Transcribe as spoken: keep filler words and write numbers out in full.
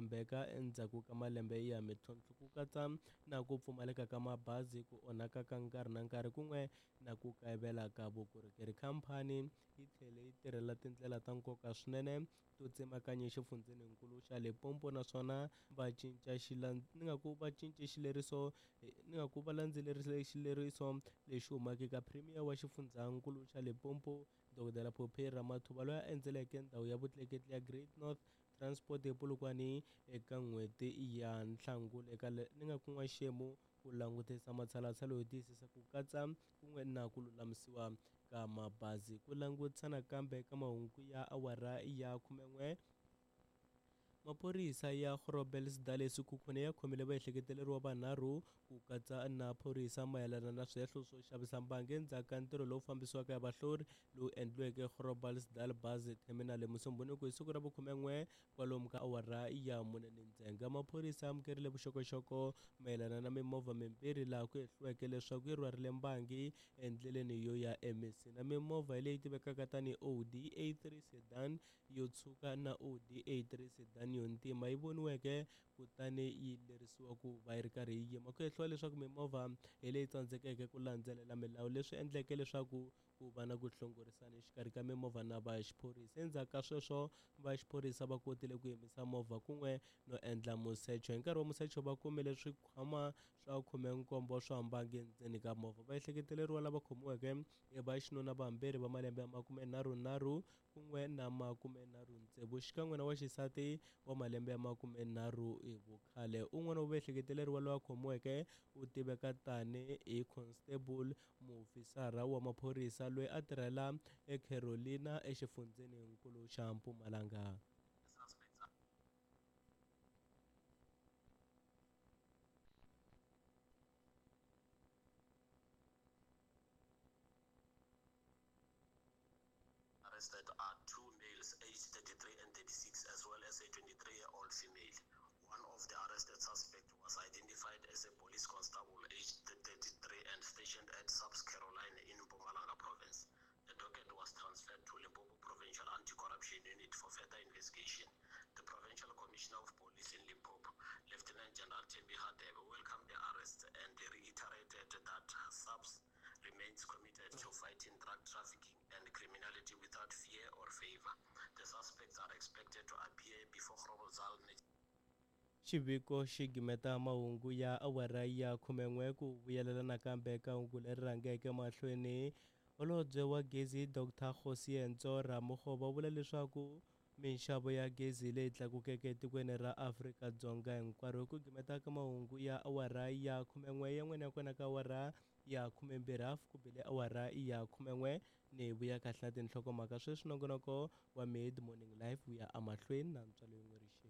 tshembeka endzhaku ka malembe ya mitlhontlho ku katsa na ku pfumaleka ka mabazi, ku onhaka ka nkarhi na nkarhi kun'we na ku kayivela ka vukorhokeri. Khampani yi tlhele yi tirhela tindlela ta nkoka swinene to tsemakanya exifundzeninkulu xa Limpopo, naswona va cinca ni nga ku va cince xileriso ni nga ku va landzelerile xileriso lexi humaka eka premier wa xifundzankulu xa Limpopo dokodela Phophi Ramathuba, loyi a endzeleke ndhawu ya vutleketli ya Great North Transport ePolokwane eka n'hweti ya Nhlangula eka ni nga ku n'waxemu ku langutisa matshalatshala yo tiyisisa ku katsa kun'we na ku lulamisiwa ka mabazi. Ku langutisa nakambe ka mahungu ya awara ya khumen'we, maphorisa ya Groblersdal eSekhukhune ya khomile vaehleketeleriwa vanharhu ku katsa na phorisa mayelana na swihehlo swo xavisa mbangi endzhaku ka ntirho lowu fambisiwaka hi vahlori lowu endliweke Groblersdal Bus Terminal eMusumbhunuku hi siku ra vukhumen'we kwalomu ka awara ya mune ni ndzhenga. Maphorisa ya amukerile vuxokoxoko mayelana na mimovha mimbirhi laha ku hehliweke leswaku yi rhwarile mbangi endleleni yo ya eMessina. Mimovha leyi tivekaka tanihi Audi A three sedan yo tshuka na Audi A three sedan yo ntima yi voniweke kutani yi lerisiwa ku va yi ri karhi yi yima. Ku hehliwa leswaku mimovha hi leyi tsandzekeke ku landzelela milawu, leswi endleke leswaku ku va na ku hlongorisana exikarhi ka mimovha na va xiphorisa. Endzhaku ka sweswo va xiphorisa va kotile ku yimisa movha kun'we no endla musecho. Hi nkarhi wa musecho va kumile swikhwama swa khumenkombo swa mbangi endzeni ka movha. Vaehleketeleriwa lava khomiweke i va xinuna vambirhi va malembe ya makumenharhunharhu kun'we na makumenharhu tsevu xikan'we na wa xisati wa malembe ya makumenharhu hi vukhale. Un'wana wa vaehleketeleriwa loyi a khomiweke u tiveka tani hi Constable muofisara wa maphorisa loyi a tirhela eCarolina exifundzeninkulu xa Mpumalanga. Arrested are two males aged thirty-three and thirty-six as well as a twenty-three-year-old female. One of the arrested suspects was identified as a police constable aged thirty-three and stationed at South Carolina in Mpumalanga province. The docket was transferred to Limpopo Provincial Anti-Corruption Unit for further investigation. The Provincial Commissioner of Police in Limpopo, Lieutenant General Thembi Hadebe, welcomed the arrest and reiterated that S A P S remains committed to fighting drug trafficking and criminality without fear or favor. The suspects are expected to appear before Groblersdal. Xiviko xi gimeta mahungu ya awara ya khumen'we ku vuyelela nakambe ka hungu leri rhangeke mahlweni. Holobye wa Gezi Doctor Kgosientsho Ramokgopa u vula leswaku minxavo ya gezi leyi tlakukeke etikweni ra Afrika-Dzonga hinkwaro. Ku gimeta ka mahungu ya awara ya khumen'we ya n'wena ya kona ka awara ya khumembirhi hafu ku bile awara ya khumen'we ni vuya kahle na tinhlokomhaka sweswi. Nongonoko wa Mid Morning Live wu ya amahlweni na ntswalo yin'we rixi.